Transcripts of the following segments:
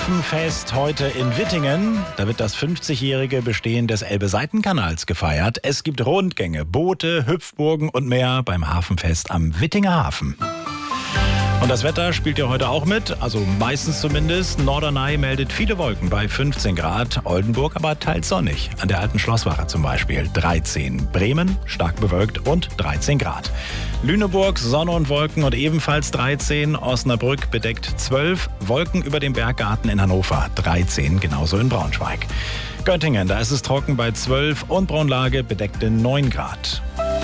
Hafenfest heute in Wittingen. Da wird das 50-jährige Bestehen des Elbe-Seitenkanals gefeiert. Es gibt Rundgänge, Boote, Hüpfburgen und mehr beim Hafenfest am Wittinger Hafen. Und das Wetter spielt ja heute auch mit, also meistens zumindest. Norderney meldet viele Wolken bei 15 Grad, Oldenburg aber teils sonnig. An der alten Schlosswache zum Beispiel 13. Bremen stark bewölkt und 13 Grad. Lüneburg Sonne und Wolken und ebenfalls 13. Osnabrück bedeckt 12. Wolken über dem Berggarten in Hannover 13, genauso in Braunschweig. Göttingen, da ist es trocken bei 12 und Braunlage bedeckte 9 Grad.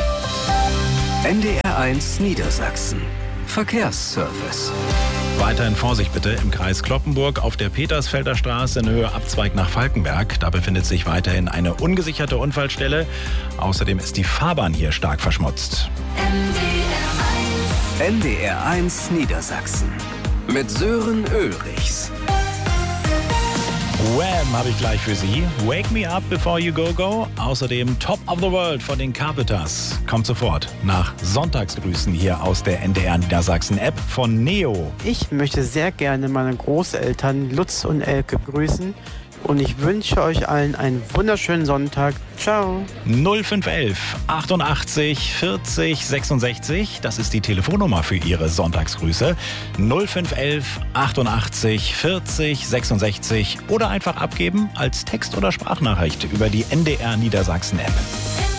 NDR1 Niedersachsen. Verkehrsservice. Weiterhin Vorsicht bitte im Kreis Cloppenburg auf der Petersfelder Straße in Höhe Abzweig nach Falkenberg. Da befindet sich weiterhin eine ungesicherte Unfallstelle. Außerdem ist die Fahrbahn hier stark verschmutzt. NDR1 Niedersachsen. Mit Sören Ulrichs. Wham habe ich gleich für Sie. Wake Me Up Before You Go Go. Außerdem Top of the World von den Carpenters. Kommt sofort nach Sonntagsgrüßen hier aus der NDR Niedersachsen App von Neo. Ich möchte sehr gerne meine Großeltern Lutz und Elke grüßen. Und ich wünsche euch allen einen wunderschönen Sonntag. Ciao. 0511 88 40 66. Das ist die Telefonnummer für Ihre Sonntagsgrüße. 0511 88 40 66. Oder einfach abgeben als Text- oder Sprachnachricht über die NDR Niedersachsen App.